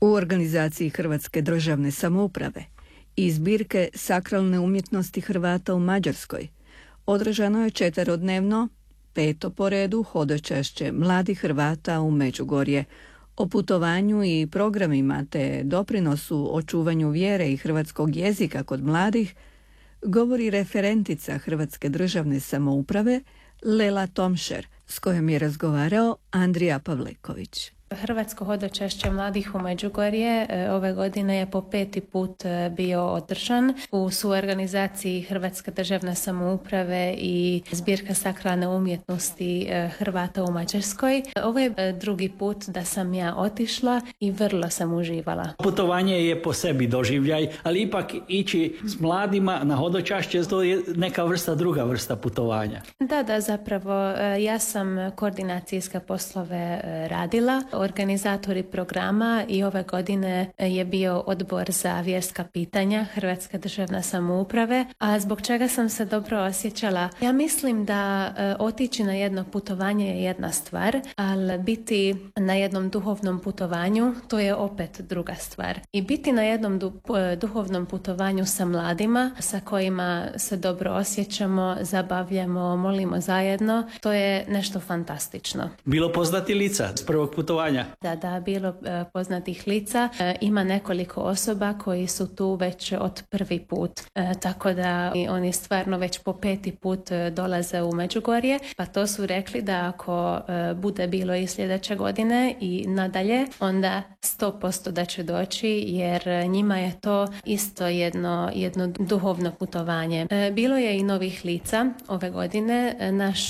U organizaciji Hrvatske državne samouprave i zbirke sakralne umjetnosti Hrvata u Mađarskoj održano je 4-dnevno, 5. po redu, hodočašće mladih Hrvata u Međugorje. O putovanju i programima te doprinosu očuvanju vjere i hrvatskog jezika kod mladih govori referentica Hrvatske državne samouprave Lela Tomšer, s kojom je razgovarao Andrija Pavleković. Hrvatsko hodočašće mladih u Međugorje ove godine je po 5. put bio održan u suorganizaciji Hrvatske državne samouprave i zbirka sakralne umjetnosti Hrvata u Mađarskoj. Ovo je 2. put da sam ja otišla i vrlo sam uživala. Putovanje je po sebi doživljaj, ali ipak ići s mladima na hodočašće, to je neka druga vrsta putovanja. Da, zapravo ja sam koordinacijske poslove radila. Organizatori programa i ove godine je bio odbor za vjerska pitanja Hrvatske državne samouprave, a zbog čega sam se dobro osjećala? Ja mislim da otići na jedno putovanje je jedna stvar, ali biti na jednom duhovnom putovanju to je opet druga stvar. I biti na jednom duhovnom putovanju sa mladima, sa kojima se dobro osjećamo, zabavljamo, molimo zajedno, to je nešto fantastično. Bilo poznati lica s prvog putovanja? Da, bilo poznatih lica. Ima nekoliko osoba koji su tu već od 1. put. Tako da oni stvarno već po 5. put dolaze u Međugorje. Pa to su rekli da ako bude bilo i sljedeće godine i nadalje, onda 100% da će doći, jer njima je to isto jedno duhovno putovanje. Bilo je i novih lica ove godine. Naš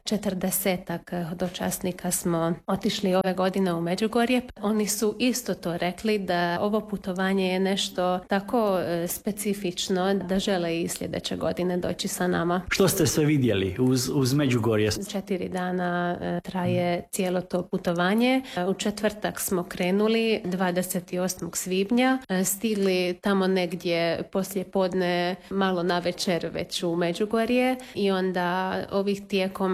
40-ak hodočasnika smo otišli ove godine u Međugorje. Oni su isto to rekli da ovo putovanje je nešto tako specifično da žele i sljedeće godine doći sa nama. Što ste sve vidjeli uz Međugorje? 4 dana traje cijelo to putovanje. U četvrtak smo krenuli 28. svibnja. Stigli tamo negdje poslije podne, malo na večer već u Međugorje i onda ovih tijekom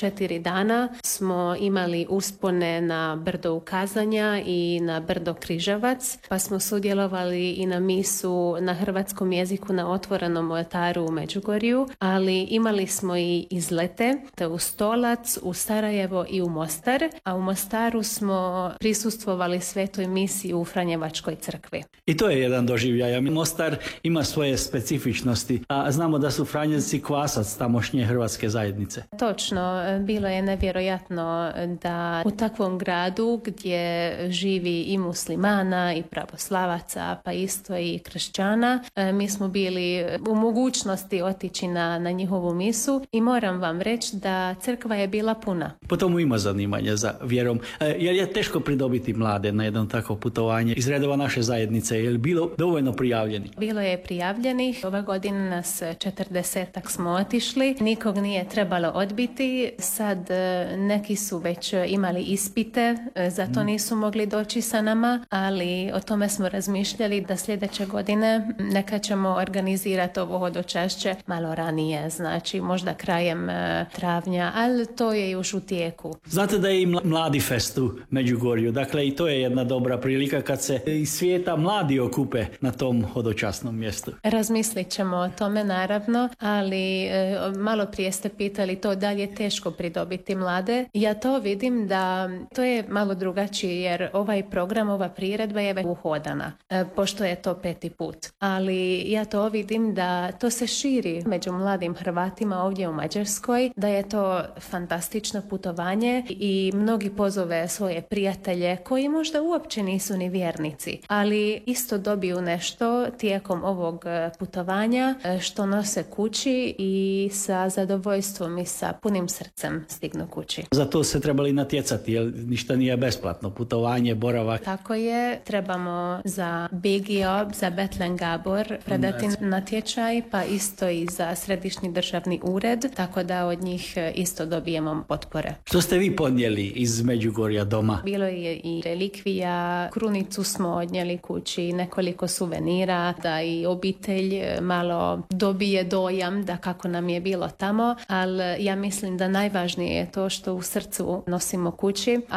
4 dana smo imali uspone na brdo Ukazanja i na brdo Križevac, pa smo sudjelovali i na misu na hrvatskom jeziku na otvorenom oltaru u Međugorju, ali imali smo i izlete te u Stolac, u Sarajevo i u Mostar, a u Mostaru smo prisustvovali svetoj misiji u Franjevačkoj crkvi. I to je jedan doživljaj. Mostar ima svoje specifičnosti, a znamo da su Franjevci kvasac tamošnje hrvatske zajednice. Točno, bilo je nevjerojatno da u takvom gradu gdje živi i muslimana i pravoslavaca, pa isto i kršćana, mi smo bili u mogućnosti otići na njihovu misu i moram vam reći da crkva je bila puna. Po tomu ima zanimanja za vjerom. Jer je teško pridobiti mlade na jedno takvo putovanje iz redova naše zajednice? Je li bilo dovoljno prijavljenih? Bilo je prijavljenih. Ove godine nas 40-ak smo otišli. Nikog nije trebalo odbiti. Sad neki su već imali ispite, zato nisu mogli doći sa nama, ali o tome smo razmišljali da sljedeće godine neka ćemo organizirati ovo hodočašće malo ranije, znači možda krajem travnja, ali to je još u tijeku. Znate da je i Mladi fest u Međugorju, dakle i to je jedna dobra prilika kad se iz svijeta mladi okupe na tom hodočasnom mjestu. Razmislit ćemo o tome naravno, ali malo prije ste pitali to da li je teško pridobiti mlade. Ja to vidim da to je malo drugačije, jer ovaj program, ova priredba je već uhodana, pošto je to 5. put. Ali ja to vidim da to se širi među mladim Hrvatima ovdje u Mađarskoj, da je to fantastično putovanje i mnogi pozove svoje prijatelje koji možda uopće nisu ni vjernici, ali isto dobiju nešto tijekom ovog putovanja što nose kući i sa zadovoljstvom i sa punim srcem stignu kući. Za to se trebali natjecati, jer ništa nije besplatno, putovanje, boravak. Tako je, trebamo za Big Job, za Betlen Gabor predati natječaj, pa isto i za Središnji državni ured, tako da od njih isto dobijemo potpore. Što ste vi podnijeli iz Međugorja doma? Bilo je i relikvija, krunicu smo odnijeli kući, nekoliko suvenira, da i obitelj malo dobije dojam da kako nam je bilo tamo, ali ja mislim da najvažnije je to što u srcu nosimo kući, a to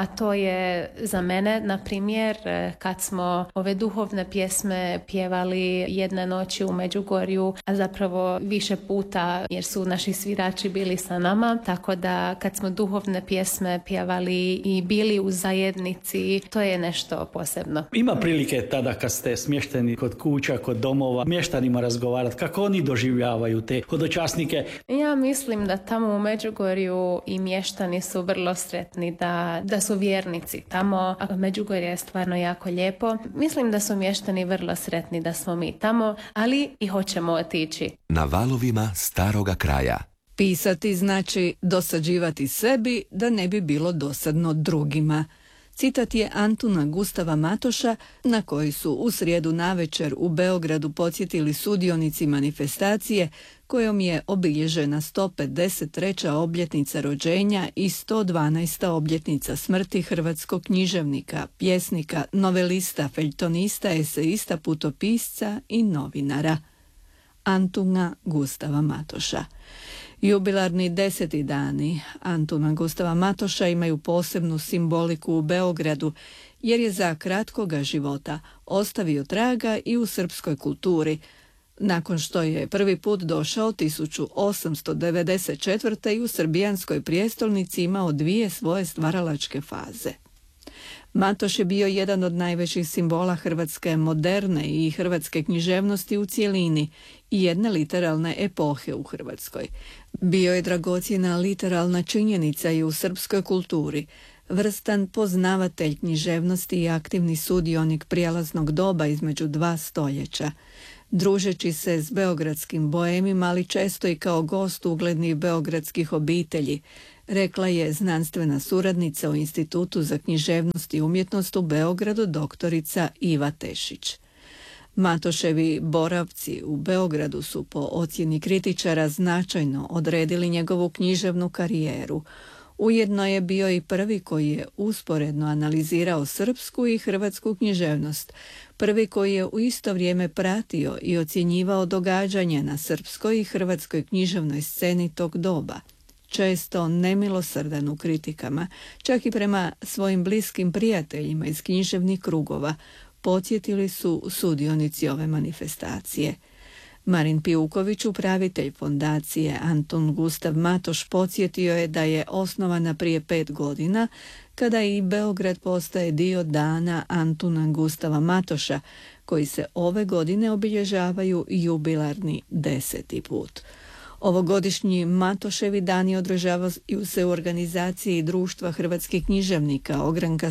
je za mene, na primjer, kad smo ove duhovne pjesme pjevali jedne noći u Međugorju, a zapravo više puta jer su naši svirači bili sa nama, tako da kad smo duhovne pjesme pjevali i bili u zajednici, to je nešto posebno. Ima prilike tada kad ste smješteni kod kuća, kod domova, mještanima razgovarati, kako oni doživljavaju te hodočasnike? Ja mislim da tamo u Međugorju i mještani su vrlo sretni da su vjernici tamo, a Međugorje je stvarno jako lijepo. Mislim da su mještani vrlo sretni da smo mi tamo, ali i hoćemo otići. Na valovima staroga kraja. Pisati znači dosađivati sebi da ne bi bilo dosadno drugima. Citat je Antuna Gustava Matoša, na koji su u srijedu navečer u Beogradu podsjetili sudionici manifestacije kojom je obilježena 153. obljetnica rođenja i 112. obljetnica smrti hrvatskog književnika, pjesnika, novelista, feljtonista, eseista, putopisca i novinara. Antuna Gustava Matoša. Jubilarni 10. dani Antuna Gustava Matoša imaju posebnu simboliku u Beogradu, jer je za kratkoga života ostavio traga i u srpskoj kulturi, nakon što je prvi put došao 1894. i u srbijanskoj prijestolnici imao 2 svoje stvaralačke faze. Matoš je bio jedan od najvećih simbola hrvatske moderne i hrvatske književnosti u cjelini i jedne literalne epohe u Hrvatskoj. Bio je dragocjena literalna činjenica i u srpskoj kulturi, vrstan poznavatelj književnosti i aktivni sudionik prijelaznog doba između 2 stoljeća. Družeći se s beogradskim boemima, ali često i kao gost uglednih beogradskih obitelji, rekla je znanstvena suradnica u Institutu za književnost i umjetnost u Beogradu doktorica Iva Tešić. Matoševi boravci u Beogradu su po ocjeni kritičara značajno odredili njegovu književnu karijeru. Ujedno je bio i prvi koji je usporedno analizirao srpsku i hrvatsku književnost, prvi koji je u isto vrijeme pratio i ocjenjivao događanja na srpskoj i hrvatskoj književnoj sceni tog doba, često nemilosrdan u kritikama, čak i prema svojim bliskim prijateljima iz književnih krugova, podsjetili su sudionici ove manifestacije. Marin Pijuković, upravitelj fondacije Antun Gustav Matoš, podsjetio je da je osnovana prije 5 godina, kada i Beograd postaje dio dana Antuna Gustava Matoša, koji se ove godine obilježavaju jubilarni 10. put. Ovogodišnji Matoševi dani održavaju se u organizaciji Društva hrvatskih književnika Ogranka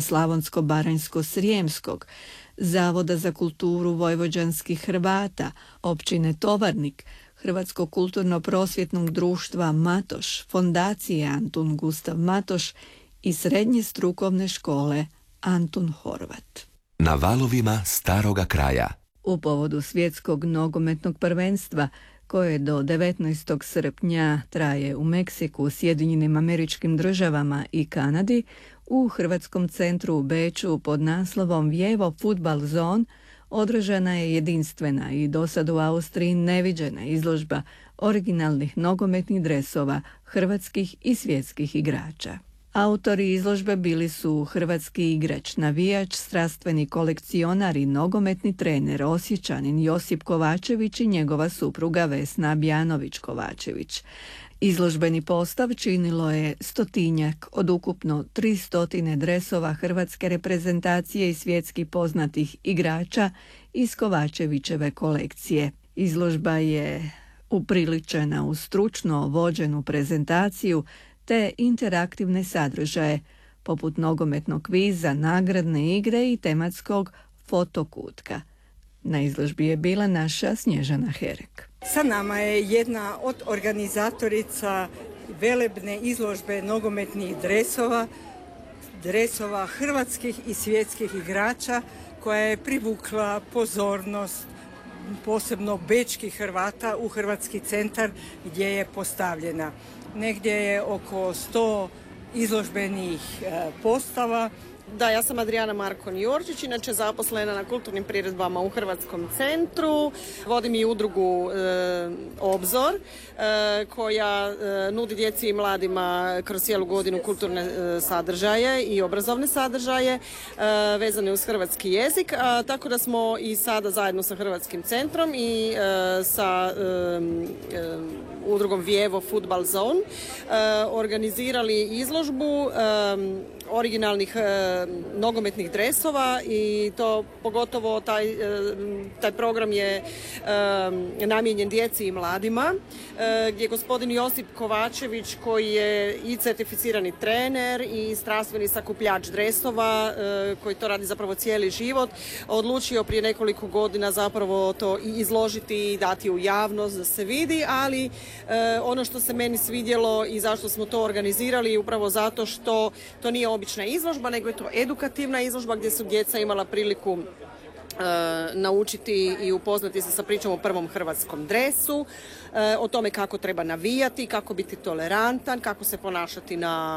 Slavonsko-Baranjsko-Srijemskog, Zavoda za kulturu vojvođanskih Hrvata, općine Tovarnik, Hrvatskog kulturno-prosvjetnog društva Matoš, fondacije Antun Gustav Matoš i srednje strukovne škole Antun Horvat. Na valovima staroga kraja. U povodu svjetskog nogometnog prvenstva, koje do 19. srpnja traje u Meksiku, Sjedinjenim Američkim Državama i Kanadi, u Hrvatskom centru u Beču pod naslovom Vjevo Futbal Zone održana je jedinstvena i dosad u Austriji neviđena izložba originalnih nogometnih dresova hrvatskih i svjetskih igrača. Autori izložbe bili su hrvatski igrač, navijač, strastveni kolekcionar i nogometni trener Osječanin Josip Kovačević i njegova supruga Vesna Bjanović-Kovačević. Izložbeni postav činilo je 100 od ukupno 300 dresova hrvatske reprezentacije i svjetski poznatih igrača iz Kovačevićeve kolekcije. Izložba je upriličena u stručno vođenu prezentaciju te interaktivne sadržaje, poput nogometnog kviza, nagradne igre i tematskog fotokutka. Na izložbi je bila naša Snježana Herek. Sa nama je jedna od organizatorica velebne izložbe nogometnih dresova hrvatskih i svjetskih igrača, koja je privukla pozornost posebno bečkih Hrvata u Hrvatski centar gdje je postavljena. Negdje je oko 100 izložbenih postava Da, ja sam Adriana Markon-Jurčić, inače zaposlena na kulturnim priredbama u Hrvatskom centru. Vodim i udrugu Obzor, koja nudi djeci i mladima kroz cijelu godinu kulturne sadržaje i obrazovne sadržaje vezane uz hrvatski jezik. Tako da smo i sada zajedno sa Hrvatskim centrom i sa udrugom Vijevo Football Zone organizirali izložbu originalnih nogometnih dresova i to pogotovo taj program je namijenjen djeci i mladima, gdje gospodin Josip Kovačević, koji je i certificirani trener i strastveni sakupljač dresova, koji to radi zapravo cijeli život, odlučio prije nekoliko godina zapravo to i izložiti i dati u javnost da se vidi, ali ono što se meni svidjelo i zašto smo to organizirali upravo zato što to nije obična izložba, nego je to edukativna izložba gdje su djeca imala priliku naučiti i upoznati se sa pričom o prvom hrvatskom dresu, o tome kako treba navijati, kako biti tolerantan, kako se ponašati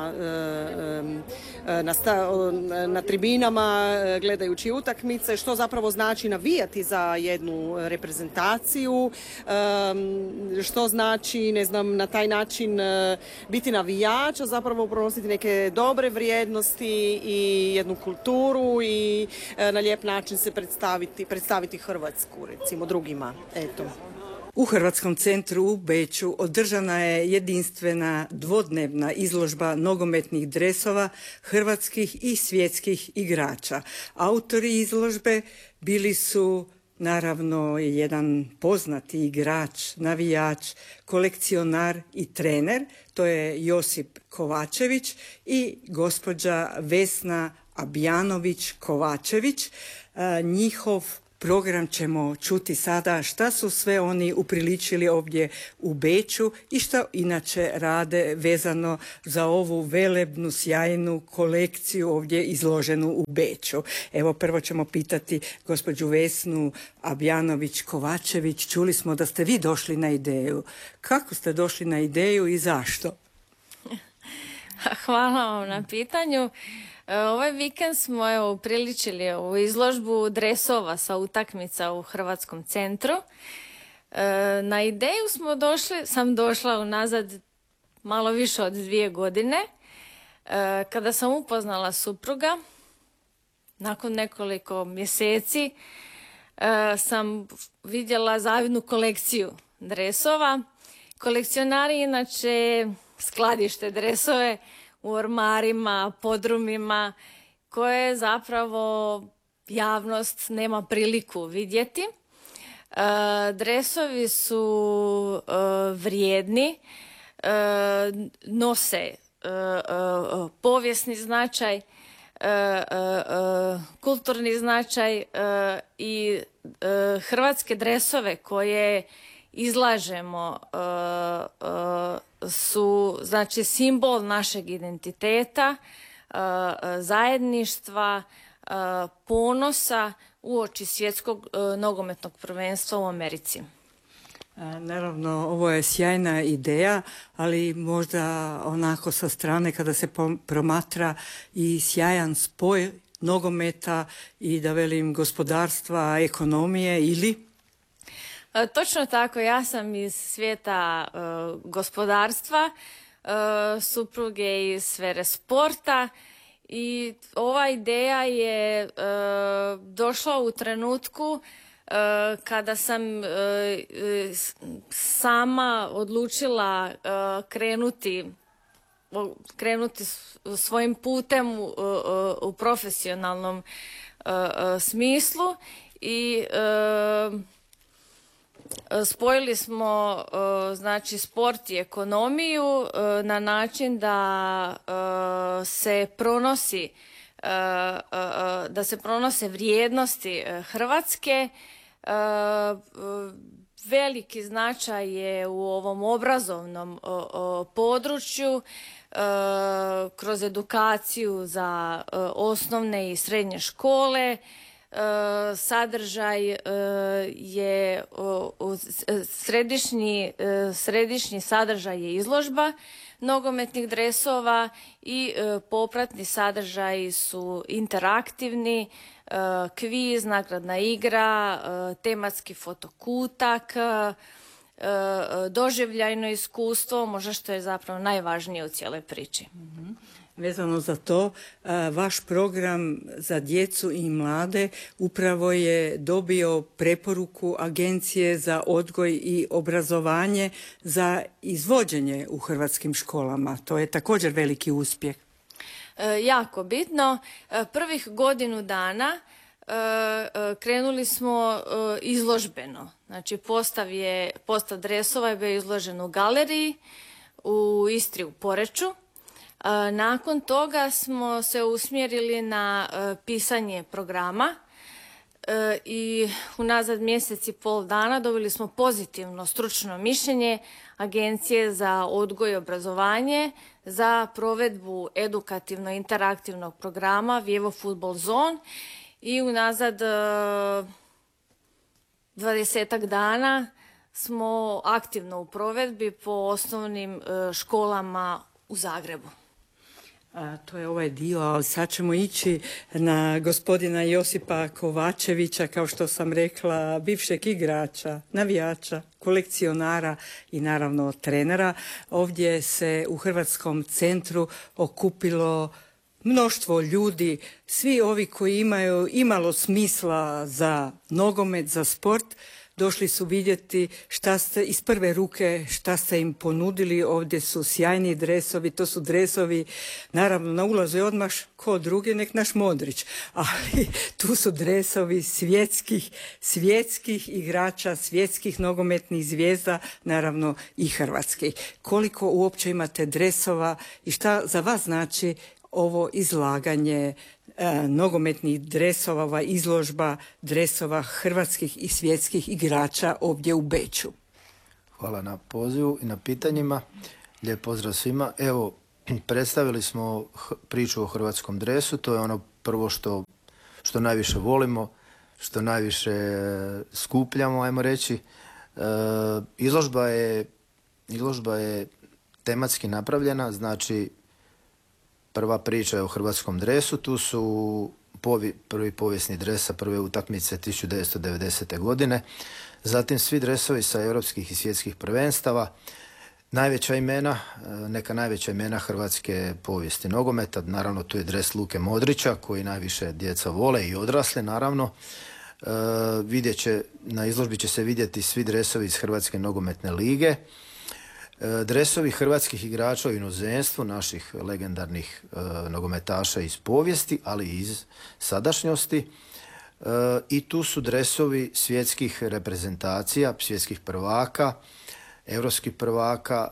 na tribinama gledajući utakmice, što zapravo znači navijati za jednu reprezentaciju, što znači, ne znam, na taj način biti navijač, a zapravo pronositi neke dobre vrijednosti i jednu kulturu i na lijep način se predstaviti Hrvatsku, recimo, drugima. Eto. U Hrvatskom centru u Beču održana je jedinstvena dvodnevna izložba nogometnih dresova hrvatskih i svjetskih igrača. Autori izložbe bili su naravno jedan poznati igrač, navijač, kolekcionar i trener, to je Josip Kovačević i gospođa Vesna Abjanović-Kovačević. Njihov program ćemo čuti sada, šta su sve oni upriličili ovdje u Beču i šta inače rade vezano za ovu velebnu, sjajnu kolekciju ovdje izloženu u Beču. Evo, prvo ćemo pitati gospođu Vesnu Abjanović-Kovačević. Čuli smo da ste vi došli na ideju. Kako ste došli na ideju i zašto? Hvala vam na pitanju. Ovaj vikend smo upriličili ovu izložbu dresova sa utakmica u Hrvatskom centru. Na ideju sam došla unazad malo više od 2 godine. Kada sam upoznala supruga, nakon nekoliko mjeseci sam vidjela zavidnu kolekciju dresova. Kolekcionari inače skladište dresove u ormarima, podrumima, koje zapravo javnost nema priliku vidjeti. Dresovi su vrijedni, nose povijesni značaj, kulturni značaj i hrvatske dresove koje izlažemo su, znači, simbol našeg identiteta, zajedništva, ponosa uoči svjetskog nogometnog prvenstva u Americi. Naravno, ovo je sjajna ideja, ali možda onako sa strane kada se promatra i sjajan spoj nogometa i, da velim, gospodarstva, ekonomije ili... Točno tako, ja sam iz svijeta gospodarstva, supruge iz sfere sporta i ova ideja je došla u trenutku kada sam sama odlučila krenuti svojim putem u profesionalnom smislu i spojili smo znači sport i ekonomiju na način da se pronose vrijednosti Hrvatske. Veliki značaj je u ovom obrazovnom području kroz edukaciju za osnovne i srednje škole. Sadržaj je središnji sadržaj je izložba nogometnih dresova i popratni sadržaji su interaktivni, kviz, nagradna igra, tematski fotokutak, doživljajno iskustvo, možda što je zapravo najvažnije u cijeloj priči. Vezano za to, vaš program za djecu i mlade upravo je dobio preporuku Agencije za odgoj i obrazovanje za izvođenje u hrvatskim školama. To je također veliki uspjeh. Jako bitno. Prvih godinu dana krenuli smo izložbeno. Znači, postav dresova je bio izložen u galeriji u Istri u Poreču. Nakon toga smo se usmjerili na pisanje programa i unazad mjesec i pol dana dobili smo pozitivno stručno mišljenje Agencije za odgoj i obrazovanje za provedbu edukativno-interaktivnog programa Vjevo Football Zone i unazad 20-ak dana smo aktivno u provedbi po osnovnim školama u Zagrebu. To je ovaj dio, ali sad ćemo ići na gospodina Josipa Kovačevića, kao što sam rekla, bivšeg igrača, navijača, kolekcionara i naravno trenera. Ovdje se u Hrvatskom centru okupilo mnoštvo ljudi, svi ovi koji imaju imalo smisla za nogomet, za sport, došli su vidjeti šta ste iz prve ruke, šta ste im ponudili. Ovdje su sjajni dresovi, to su dresovi, naravno na ulazu je odmah ko drugi, nek naš Modrić, ali tu su dresovi svjetskih igrača, svjetskih nogometnih zvijezda, naravno i hrvatskih. Koliko uopće imate dresova i šta za vas znači ovo izlaganje nogometnih dresova, ova izložba dresova hrvatskih i svjetskih igrača ovdje u Beču? Hvala na pozivu i na pitanjima. Lijep pozdrav svima. Evo, predstavili smo priču o hrvatskom dresu. To je ono prvo što najviše volimo, što najviše skupljamo, ajmo reći. Izložba je tematski napravljena, znači prva priča je o hrvatskom dresu. Tu su prvi povijesni dres sa prve utakmice 1990. godine. Zatim svi dresovi sa europskih i svjetskih prvenstava. Neka najveća imena hrvatske povijesti nogometa. Naravno, tu je dres Luke Modrića, koji najviše djeca vole i odrasle, naravno. Na izložbi će se vidjeti svi dresovi iz Hrvatske nogometne lige. Dresovi hrvatskih igrača u inozemstvu, naših legendarnih nogometaša iz povijesti, ali i iz sadašnjosti. I tu su dresovi svjetskih reprezentacija, svjetskih prvaka, europskih prvaka,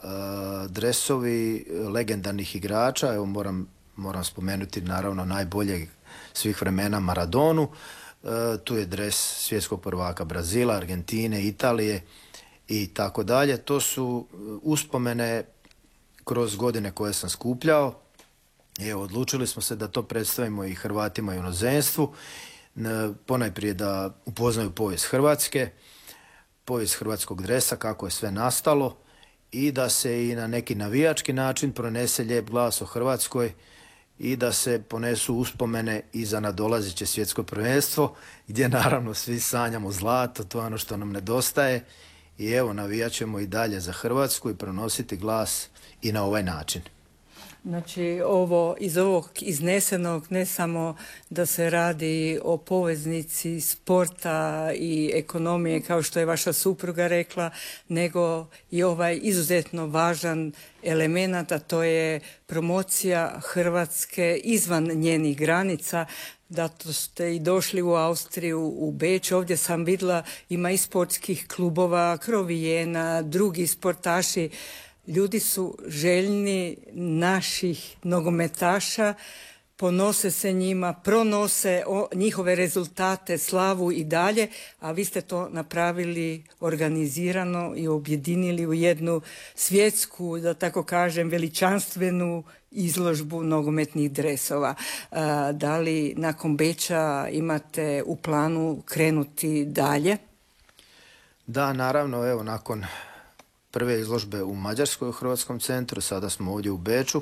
dresovi legendarnih igrača. Evo moram spomenuti naravno najboljeg svih vremena Maradonu. Tu je dres svjetskog prvaka Brazila, Argentine, Italije i tako dalje. To su uspomene kroz godine koje sam skupljao. Evo, odlučili smo se da to predstavimo i Hrvatima u inozemstvu. Ponajprije da upoznaju povijest Hrvatske, povijest hrvatskog dresa, kako je sve nastalo i da se i na neki navijački način pronese lijep glas o Hrvatskoj i da se ponesu uspomene i za nadolazeće svjetsko prvenstvo, gdje naravno svi sanjamo zlato, to je ono što nam nedostaje. I evo, navijat ćemo i dalje za Hrvatsku i pronositi glas i na ovaj način. Znači, iz ovog iznesenog ne samo da se radi o poveznici sporta i ekonomije, kao što je vaša supruga rekla, nego i ovaj izuzetno važan element, a to je promocija Hrvatske izvan njenih granica. Da ste i došli u Austriju, u Beč. Ovdje sam vidjela, ima i sportskih klubova, Krovijena, drugi sportaši. Ljudi su željni naših nogometaša, ponose se njima, pronose njihove rezultate, slavu i dalje, a vi ste to napravili organizirano i objedinili u jednu svjetsku, da tako kažem, veličanstvenu izložbu nogometnih dresova. Da li nakon Beča imate u planu krenuti dalje? Da, naravno, evo, nakon prve izložbe u Mađarskoj u Hrvatskom centru, sada smo ovdje u Beču.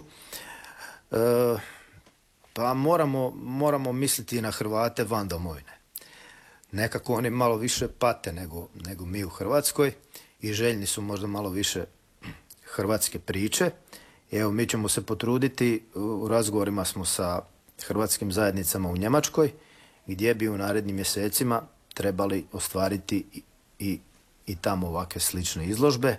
Pa moramo misliti i na Hrvate van domovine. Nekako oni malo više pate nego mi u Hrvatskoj i željni su možda malo više hrvatske priče. Evo, mi ćemo se potruditi, u razgovorima smo sa hrvatskim zajednicama u Njemačkoj, gdje bi u narednim mjesecima trebali ostvariti i tamo ovakve slične izložbe.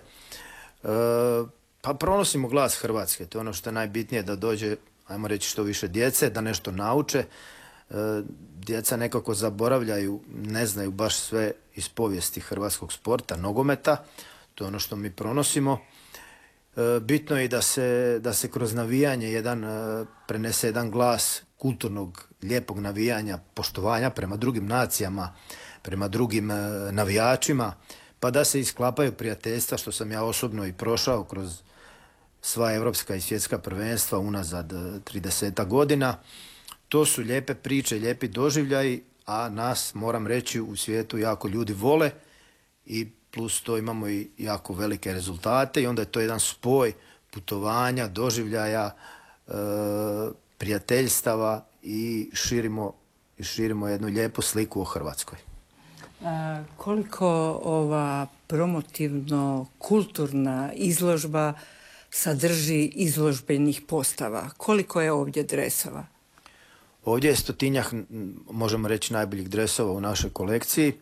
Pa pronosimo glas Hrvatske, to je ono što je najbitnije, da dođe, ajmo reći, što više djece, da nešto nauče. Djeca nekako zaboravljaju, ne znaju baš sve iz povijesti hrvatskog sporta, nogometa, to je ono što mi pronosimo. Bitno je da se kroz navijanje prenese jedan glas kulturnog, lijepog navijanja, poštovanja prema drugim nacijama, prema drugim navijačima, pa da se isklapaju prijateljstva, što sam ja osobno i prošao kroz sva europska i svjetska prvenstva unazad 30 godina. To su lijepe priče, lijepi doživljaji, a nas, moram reći, u svijetu jako ljudi vole i plus to imamo i jako velike rezultate i onda je to jedan spoj putovanja, doživljaja, prijateljstava i širimo jednu lijepu sliku o Hrvatskoj. Koliko ova promotivno-kulturna izložba sadrži izložbenih postava? Koliko je ovdje dresova? Ovdje je 100-tinjak, možemo reći, najboljih dresova u našoj kolekciji.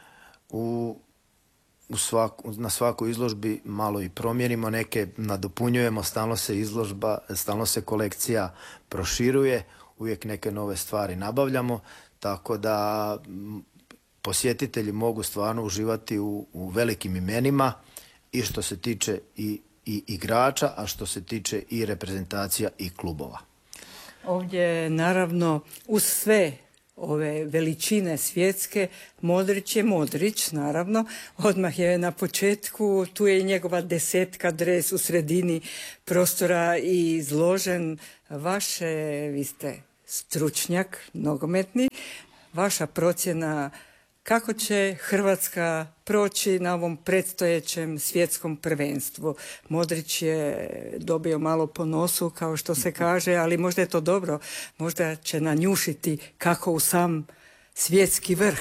Na svakoj izložbi malo i promijenimo, neke nadopunjujemo, stalno se kolekcija proširuje, uvijek neke nove stvari nabavljamo, tako da posjetitelji mogu stvarno uživati u velikim imenima i što se tiče i igrača, a što se tiče i reprezentacija i klubova. Ovdje, naravno, uz sve ove veličine svjetske, Modrić je Modrić, naravno. Odmah je na početku, tu je i njegova 10 dres u sredini prostora i izložen. Vi ste stručnjak nogometni, vaša procjena kako će Hrvatska proći na ovom predstojećem svjetskom prvenstvu. Modrić je dobio malo po nosu, kao što se kaže, ali možda je to dobro. Možda će nanjušiti kako u sam svjetski vrh.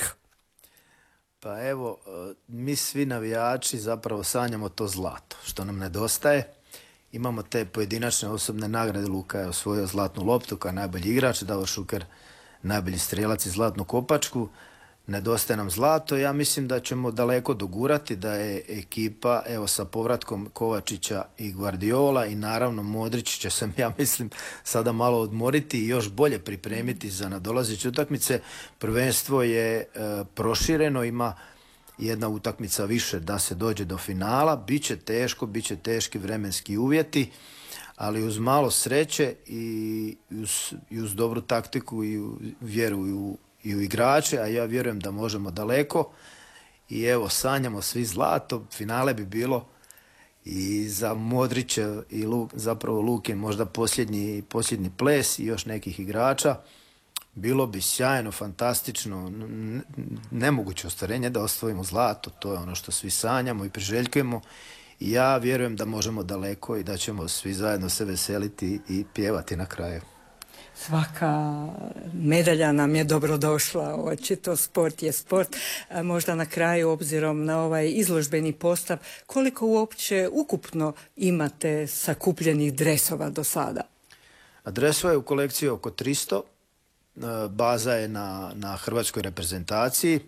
Pa evo, mi svi navijači zapravo sanjamo to zlato, što nam nedostaje. Imamo te pojedinačne osobne nagrade. Luka je osvojio zlatnu loptu kao najbolji igrač, Davor Šuker najbolji strijelac i zlatnu kopačku. Nedostaje nam zlato. Ja mislim da ćemo daleko dogurati, da je ekipa, evo, sa povratkom Kovačića i Guardiola i naravno Modrić će se, ja mislim, sada malo odmoriti i još bolje pripremiti za nadolazeće utakmice. Prvenstvo je prošireno, ima jedna utakmica više da se dođe do finala. Biće teško, biće teški vremenski uvjeti, ali uz malo sreće i uz dobru taktiku i vjeru i u igrače, a ja vjerujem da možemo daleko. I evo, sanjamo svi zlato. Finale bi bilo i za Modrića i zapravo Lukin možda posljednji ples i još nekih igrača. Bilo bi sjajno, fantastično, nemoguće ostvarenje da osvojimo zlato. To je ono što svi sanjamo i priželjkujemo. I ja vjerujem da možemo daleko i da ćemo svi zajedno se veseliti i pjevati na kraju. Svaka medalja nam je dobrodošla, očito sport je sport. Možda na kraju, obzirom na ovaj izložbeni postav, koliko uopće ukupno imate sakupljenih dresova do sada? Dresova je u kolekciji oko 300, baza je na hrvatskoj reprezentaciji.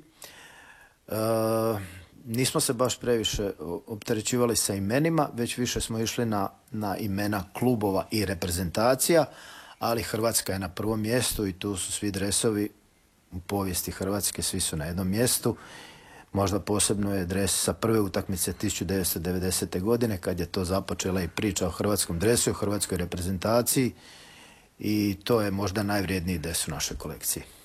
Nismo se baš previše opterećivali sa imenima, već više smo išli na imena klubova i reprezentacija, ali Hrvatska je na prvom mjestu i tu su svi dresovi u povijesti Hrvatske, svi su na jednom mjestu. Možda posebno je dres sa prve utakmice 1990. godine, kad je to započela i priča o hrvatskom dresu, o hrvatskoj reprezentaciji, i to je možda najvrijedniji dres u našoj kolekciji.